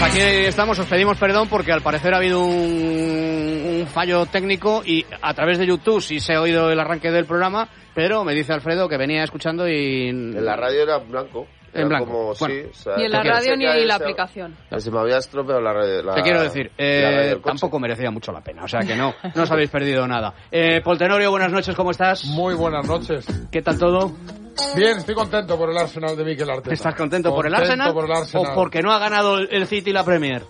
Pues aquí estamos, os pedimos perdón porque al parecer ha habido un fallo técnico y a través de YouTube sí se ha oído el arranque del programa, pero me dice Alfredo que venía escuchando y... En la radio era blanco. En blanco. Como, bueno, sí, o sea, ni en la radio ni en la aplicación. Se me había estropeado la radio. Te quiero decir, tampoco merecía mucho la pena, o sea que no os habéis perdido nada. Paul Tenorio, buenas noches, ¿cómo estás? Muy buenas noches. ¿Qué tal todo? Bien, estoy contento por el Arsenal de Mikel Arteta. ¿Estás contento por el Arsenal o porque no ha ganado el City la Premier?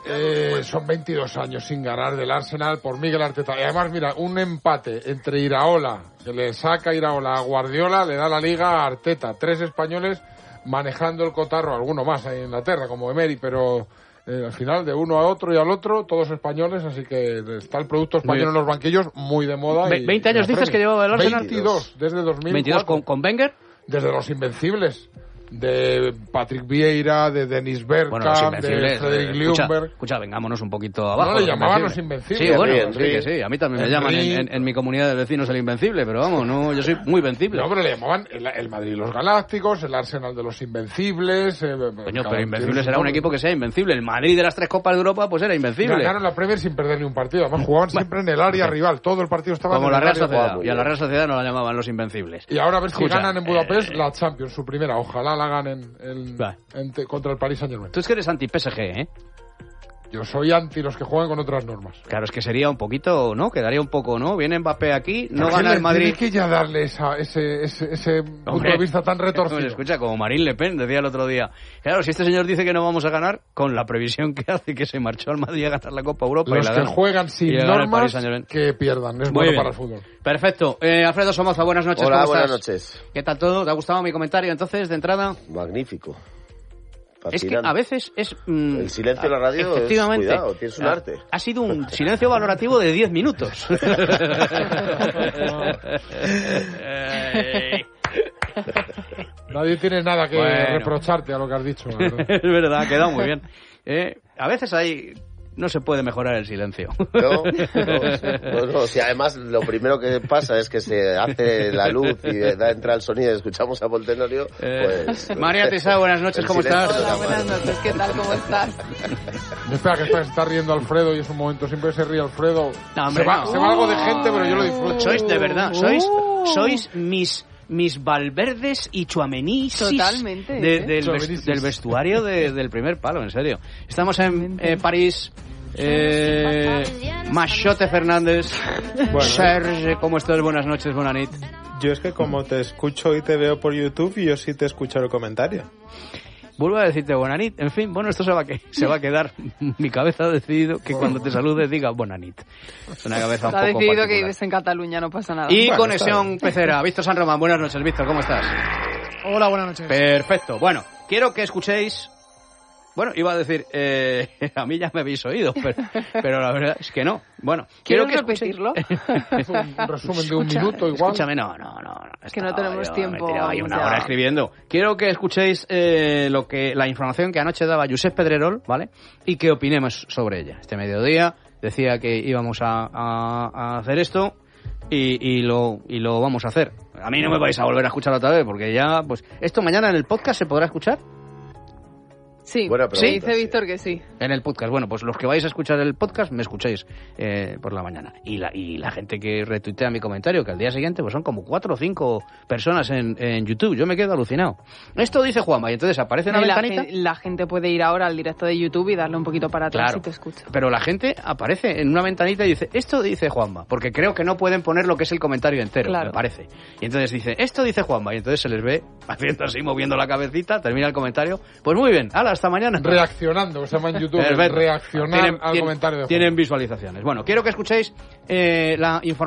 Son 22 años sin ganar del Arsenal por Mikel Arteta. Y además, mira, un empate entre Iraola, que le saca Iraola a Guardiola, le da la liga a Arteta. 3 españoles manejando el cotarro, alguno más en Inglaterra, como Emery, pero al final de uno a otro y al otro, todos españoles, así que está el producto español en los banquillos muy de moda. 20 años dices que llevaba el Arsenal. 22, desde 2004. 22 con Wenger. Desde los Invencibles. De Patrick Vieira, de Dennis Bergkamp, de Frederick Ljungberg. Escucha, vengámonos un poquito abajo. No le llamaban los Invencibles. Sí, bueno, sí. A mí también me llaman en mi comunidad de vecinos el Invencible, pero vamos, no, yo soy muy vencible. No, pero le llamaban el Madrid los Galácticos, el Arsenal de los Invencibles. Coño, pero Invencibles era un equipo que sea invencible. El Madrid de las 3 Copas de Europa, pues era invencible. Ganaron la Premier sin perder ni un partido. Además, jugaban siempre en el área rival. Todo el partido estaba como en la el Real área Sociedad. Y a la Real Sociedad no la llamaban los Invencibles. Y ahora a ver si ganan en Budapest la Champions, su primera. Ojalá la ganen contra el Paris Saint-Germain. Tú es que eres anti-PSG, ¿eh? Yo soy anti los que juegan con otras normas. Claro, es que sería un poquito, ¿no? Quedaría un poco, ¿no? Viene Mbappé aquí, no gana el Madrid. Tiene que ya darle ese punto de vista tan retorcido. Escucha, como Marine Le Pen decía el otro día. Claro, si este señor dice que no vamos a ganar, con la previsión que hace que se marchó al Madrid a ganar la Copa Europa. Los que juegan sin normas, que pierdan. Es bueno para el fútbol. Perfecto. Alfredo Somoza, buenas noches. Hola, ¿cómo buenas estás? noches. ¿Qué tal todo? ¿Te ha gustado mi comentario entonces, de entrada? Magnífico. Es que a veces es... el silencio en la radio efectivamente, es, cuidado, tienes un arte. Ha sido un silencio valorativo de 10 minutos. Nadie tiene nada que reprocharte a lo que has dicho. Es verdad, ha quedado muy bien. A veces no se puede mejorar el silencio. No, si además lo primero que pasa es que se hace la luz y da entrada el sonido y escuchamos a Paul Tenorio, pues... María Teixeira, buenas noches, ¿cómo estás? Hola, buenas noches, ¿qué tal? ¿Cómo estás? Espera, que está riendo Alfredo y es un momento, siempre se ríe Alfredo. No, hombre, se va algo de gente, pero yo lo disfruto. Sois, de verdad, sois mis Valverdes y Tchouaménis totalmente del vestuario del primer palo, en serio. Estamos en París. Machote Fernández. Serge, ¿cómo estás? Buenas noches, buena nit. Yo es que como te escucho y te veo por YouTube, yo sí te escucho el comentario. Vuelvo a decirte buena nit. En fin, bueno, esto se va a quedar. Mi cabeza ha decidido que cuando te salude diga buena nit. Es una cabeza un poco decidido particular. Que vives en Cataluña, no pasa nada. Y conexión pecera. Víctor San Román, buenas noches, Víctor, ¿cómo estás? Hola, buenas noches. Perfecto. Bueno, quiero que escuchéis... Bueno, iba a decir, a mí ya me habéis oído, pero la verdad es que no. Bueno, quiero que repetirlo. Un resumen de un minuto igual. Escúchame, no. Es que no tenemos tiempo. Me he ahí una hora escribiendo. Quiero que escuchéis la información que anoche daba Josep Pedrerol, ¿vale? Y que opinemos sobre ella. Este mediodía decía que íbamos a hacer esto y lo vamos a hacer. A mí no me vais a volver a escuchar otra vez porque ya, pues, esto mañana en el podcast se podrá escuchar. Sí, dice Víctor que sí. En el podcast. Bueno, pues los que vais a escuchar el podcast me escucháis por la mañana. Y la gente que retuitea mi comentario, que al día siguiente pues son como 4 o 5 personas en YouTube. Yo me quedo alucinado. Esto dice Juanma y entonces aparece una ventanita. La gente puede ir ahora al directo de YouTube y darle un poquito para atrás, claro, si te escucha. Pero la gente aparece en una ventanita y dice, esto dice Juanma, porque creo que no pueden poner lo que es el comentario entero, claro, me parece. Y entonces dice, esto dice Juanma, y entonces se les ve haciendo así, moviendo la cabecita, termina el comentario. Pues muy bien, hala, hasta mañana. Reaccionando, que se llama en YouTube, reaccionar al comentario de Juanma. Tienen visualizaciones. Bueno, quiero que escuchéis la información